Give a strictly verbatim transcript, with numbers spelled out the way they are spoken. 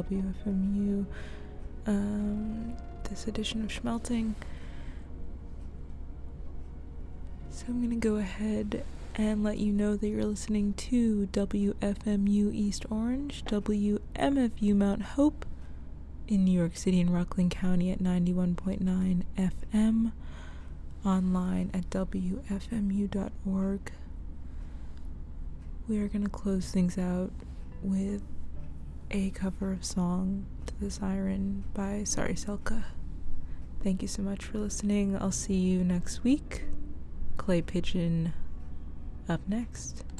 W F M U, um, this edition of Schmelting. So I'm gonna go ahead and let you know that you're listening to W F M U East Orange, W M F U Mount Hope in New York City and Rockland County at ninety-one point nine F M, online at W F M U dot org. We are going to close things out with a cover of Song to the Siren by Sorry Selka. Thank you so much for listening. I'll see you next week. Clay Pigeon up next.